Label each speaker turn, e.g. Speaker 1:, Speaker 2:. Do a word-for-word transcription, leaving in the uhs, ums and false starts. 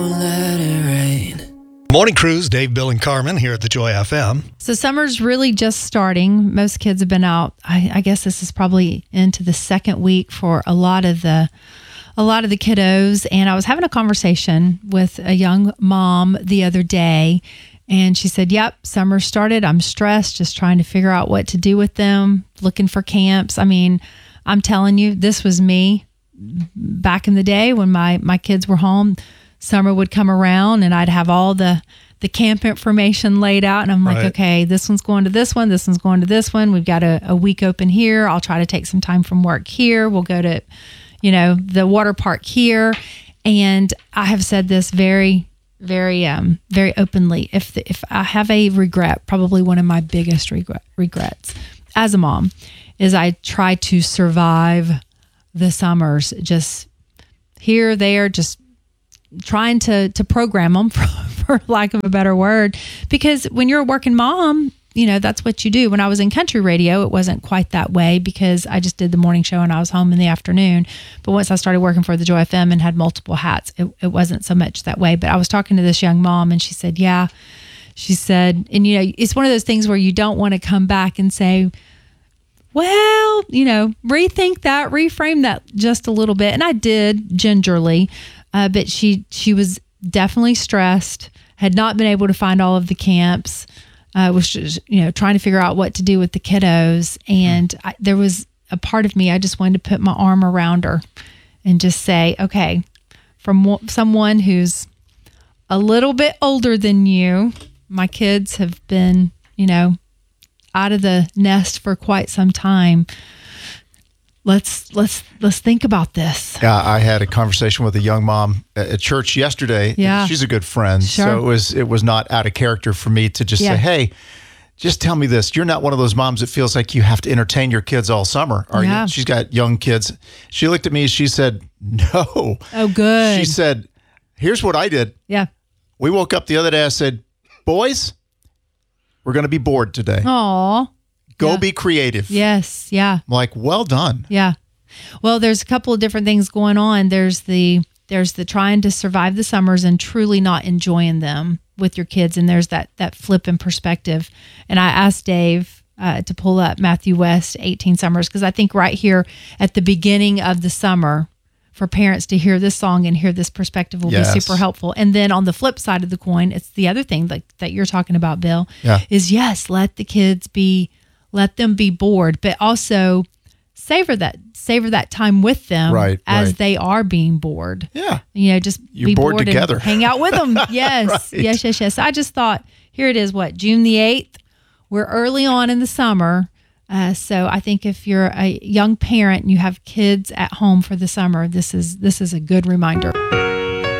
Speaker 1: Let it rain.
Speaker 2: Morning Cruise, Dave, Bill, and Carmen here at the Joy F M.
Speaker 3: So summer's really just starting. Most kids have been out. I, I guess this is probably into the second week for a lot of the a lot of the kiddos. And I was having a conversation with a young mom the other day, and she said, "Yep, summer started. I'm stressed, just trying to figure out what to do with them, looking for camps." I mean, I'm telling you, this was me back in the day when my my kids were home. Summer would come around and I'd have all the, the camp information laid out. And I'm like,
Speaker 2: Right.
Speaker 3: okay, this one's going to this one. This one's going to this one. We've got a, a week open here. I'll try to take some time from work here. We'll go to, you know, the water park here. And I have said this very, very, um, very openly. If the, if I have a regret, probably one of my biggest regret, regrets as a mom is I try to survive the summers just here, there, just trying to to program them, for, for lack of a better word, because when you're a working mom, you know, that's what you do. When I was in country radio, it wasn't quite that way because I just did the morning show and I was home in the afternoon. But once I started working for the Joy F M and had multiple hats, it, it wasn't so much that way. But I was talking to this young mom and she said, yeah, she said, and you know, it's one of those things where you don't want to come back and say, well, you know, rethink that, reframe that just a little bit. And I did gingerly. Uh, but she she was definitely stressed, had not been able to find all of the camps, uh, was just, you know, trying to figure out what to do with the kiddos. And I, there was a part of me, I just wanted to put my arm around her and just say, okay, from w- someone who's a little bit older than you, my kids have been, you know, out of the nest for quite some time. Let's let's let's think about this.
Speaker 4: Yeah, I had a conversation with a young mom at church yesterday.
Speaker 3: Yeah.
Speaker 4: She's a good friend.
Speaker 3: Sure.
Speaker 4: So it was it was not out of character for me to just
Speaker 3: Yeah.
Speaker 4: say, hey, just tell me this. You're not one of those moms that feels like you have to entertain your kids all summer, are
Speaker 3: Yeah.
Speaker 4: you? She's got young kids. She looked at me, she said, no.
Speaker 3: Oh, good.
Speaker 4: She said, here's what I did.
Speaker 3: Yeah.
Speaker 4: We woke up the other day, I said, boys, we're going to be bored today.
Speaker 3: Aw.
Speaker 4: Go
Speaker 3: yeah.
Speaker 4: be creative.
Speaker 3: Yes. Yeah.
Speaker 4: I'm like, well done.
Speaker 3: Yeah. Well, there's a couple of different things going on. There's the there's the trying to survive the summers and truly not enjoying them with your kids. And there's that that flip in perspective. And I asked Dave uh, to pull up Matthew West, eighteen Summers, because I think right here at the beginning of the summer, for parents to hear this song and hear this perspective will
Speaker 4: Yes.
Speaker 3: be super helpful. And then on the flip side of the coin, it's the other thing like that you're talking about, Bill,
Speaker 4: Yeah.
Speaker 3: is yes, let the kids be Let them be bored, but also savor that savor that time with them
Speaker 4: Right,
Speaker 3: as
Speaker 4: right.
Speaker 3: they are being bored.
Speaker 4: Yeah.
Speaker 3: You know, just
Speaker 4: You're
Speaker 3: be
Speaker 4: bored
Speaker 3: bored
Speaker 4: together.
Speaker 3: and hang out with them. Yes,
Speaker 4: Right.
Speaker 3: yes, yes, yes. I just thought, here it is, what, June the eighth? We're early on in the summer. Uh, so I think if you're a young parent and you have kids at home for the summer, this is this is a good reminder.